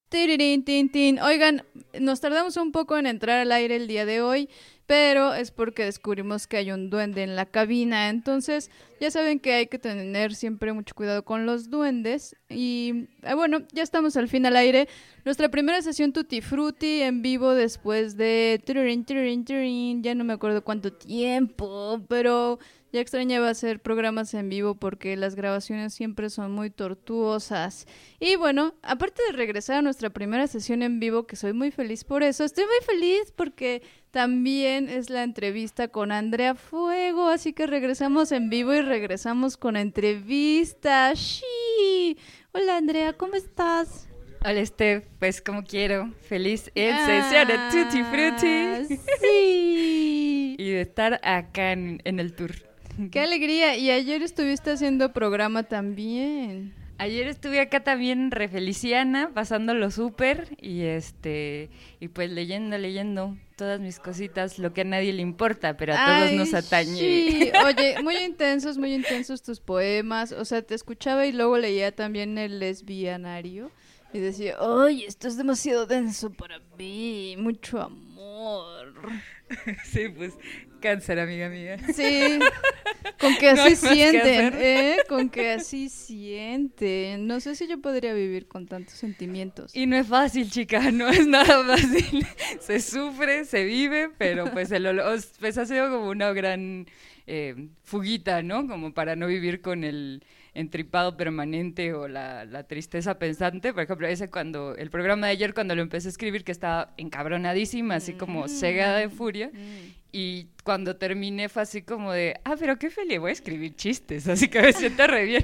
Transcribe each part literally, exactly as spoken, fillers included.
Tirirín, tin, tin. Oigan, nos tardamos un poco en entrar al aire el día de hoy, pero es porque descubrimos que hay un duende en la cabina. Entonces, ya saben que hay que tener siempre mucho cuidado con los duendes. Y eh, bueno, ya estamos al fin al aire. Nuestra primera sesión Tutti Frutti en vivo después de... tirirín, tirirín, tirirín. Ya no me acuerdo cuánto tiempo, pero... ya extrañaba hacer programas en vivo porque las grabaciones siempre son muy tortuosas. Y bueno, aparte de regresar a nuestra primera sesión en vivo, que soy muy feliz por eso, estoy muy feliz porque también es la entrevista con Andrea Fuego, así que regresamos en vivo y regresamos con entrevista. ¡Sí! Hola Andrea, ¿cómo estás? Hola Steph, pues como quiero, feliz en sesión de Tutti Frutti. Sí. Y de estar acá en, en el tour. ¡Qué alegría! Y ayer estuviste haciendo programa también. Ayer estuve acá también re feliciana, pasándolo súper y este y pues leyendo, leyendo todas mis cositas, lo que a nadie le importa, pero a Ay, todos nos atañe. Sí. Oye, muy intensos, muy intensos tus poemas. O sea, te escuchaba y luego leía también el lesbianario y decía, ¡ay, esto es demasiado denso para mí! Mucho amor. Sí, pues cáncer, amiga mía. Sí, con que No así hay más que sienten, hacer. ¿eh? Con que así sienten. No sé si yo podría vivir con tantos sentimientos. Y no es fácil, chica, no es nada fácil. Se sufre, se vive, pero pues, el, olo- pues ha sido como una gran eh, fuguita, ¿no? Como para no vivir con el entripado permanente o la, la tristeza pensante. Por ejemplo, ese cuando, el programa de ayer cuando lo empecé a escribir, que estaba encabronadísima, así como cegada de furia. Y cuando terminé fue así como de, ah, pero qué feliz, voy a escribir chistes, así que me siento re bien.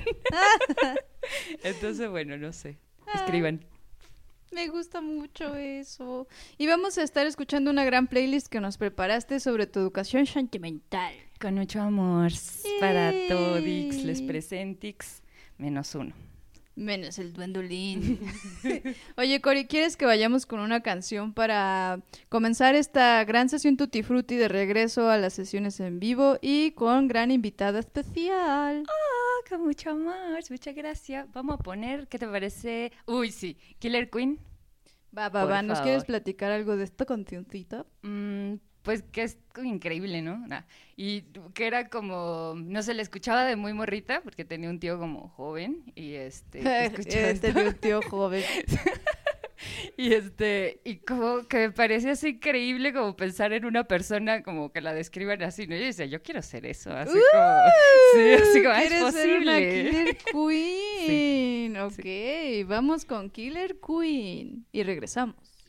Entonces, bueno, no sé, escriban. Me gusta mucho eso. Y vamos a estar escuchando una gran playlist que nos preparaste sobre tu educación sentimental. Con mucho amor para Yay. todix, les presentix, menos uno. Menos el duendolín. Oye, Cori, ¿quieres que vayamos con una canción para comenzar esta gran sesión Tutti Frutti de regreso a las sesiones en vivo y con gran invitada especial? Ah, con mucho amor, muchas gracias. Vamos a poner, ¿qué te parece? Uy, sí, Killer Queen. Va, va, Por va. ¿Nos favor. quieres platicar algo de esta cancioncita? Mm, pues que es increíble, ¿no? Nah. Y que era como, no se le escuchaba de muy morrita, porque tenía un tío como joven, y este, que escuchaba Eh, esto. Tenía un tío joven. Y este, y como que me parecía así increíble como pensar en una persona como que la describan así, ¿no? Yo decía, yo quiero ser eso, así como, sí, así como, "Ah, es ¿Quieres ser una posible". Killer Queen? Sí, Ok, vamos con Killer Queen y regresamos.